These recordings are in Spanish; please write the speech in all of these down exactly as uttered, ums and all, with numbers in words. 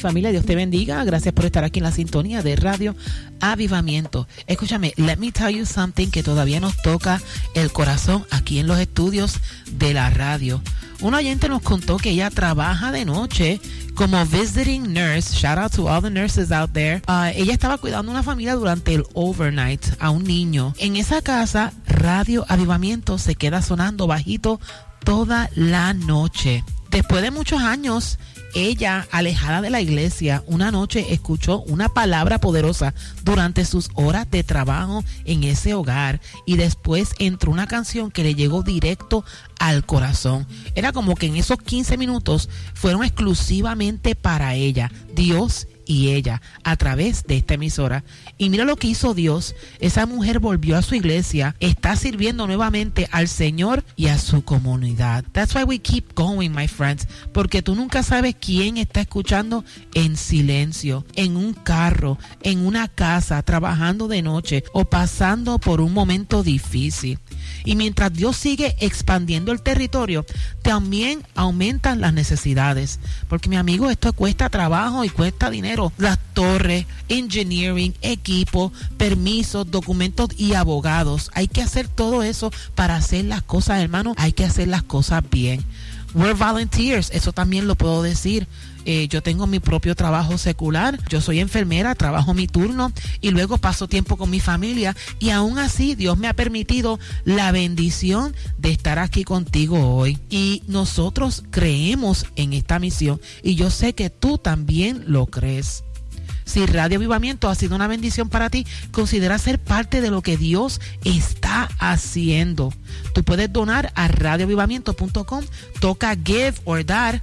familia, Dios te bendiga. Gracias por estar aquí en la sintonía de Radio Avivamiento. Escúchame, let me tell you something que todavía nos toca el corazón aquí en los estudios de la radio. Un oyente nos contó que ella trabaja de noche como visiting nurse. Shout out to all the nurses out there. Uh, ella estaba cuidando a una familia durante el overnight a un niño. En esa casa, Radio Avivamiento se queda sonando bajito toda la noche. Después de muchos años, ella, alejada de la iglesia, una noche escuchó una palabra poderosa durante sus horas de trabajo en ese hogar, y después entró una canción que le llegó directo al corazón. Era como que en esos quince minutos fueron exclusivamente para ella, Dios y ella, a través de esta emisora. Y mira lo que hizo Dios. Esa mujer volvió a su iglesia, está sirviendo nuevamente al Señor y a su comunidad. That's why we keep going, my friends, porque tú nunca sabes quién está escuchando en silencio, en un carro, en una casa, trabajando de noche o pasando por un momento difícil. Y mientras Dios sigue expandiendo el territorio, también aumentan las necesidades. Porque, mi amigo, esto cuesta trabajo y cuesta dinero. Las torres, engineering, equipo, permisos, documentos y abogados. Hay que hacer todo eso para hacer las cosas, hermano. Hay que hacer las cosas bien. We're volunteers, eso también lo puedo decir. Eh, yo tengo mi propio trabajo secular, yo soy enfermera, trabajo mi turno y luego paso tiempo con mi familia, y aún así Dios me ha permitido la bendición de estar aquí contigo hoy, y nosotros creemos en esta misión y yo sé que tú también lo crees. Si Radio Avivamiento ha sido una bendición para ti, considera ser parte de lo que Dios está haciendo. Tú puedes donar a radio avivamiento punto com, toca Give or Dar,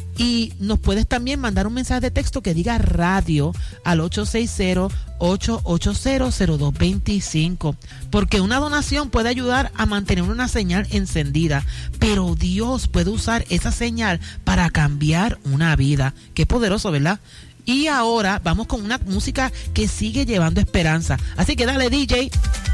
y nos puedes también mandar un mensaje de texto que diga radio al ocho seis cero, ocho ocho cero, cero dos dos cinco, porque una donación puede ayudar a mantener una señal encendida, pero Dios puede usar esa señal para cambiar una vida. Qué poderoso, ¿verdad? Y ahora vamos con una música que sigue llevando esperanza. Así que dale, D J.